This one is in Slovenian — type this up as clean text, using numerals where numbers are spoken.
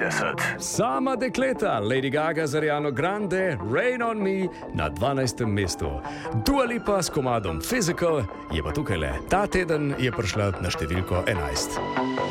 Sama dekleta, Lady Gaga z Ariano Grande, Rain on Me na 12. mestu. Dua Lipa s komadom Physical je pa tukaj le. Ta teden je prišla na številko 11.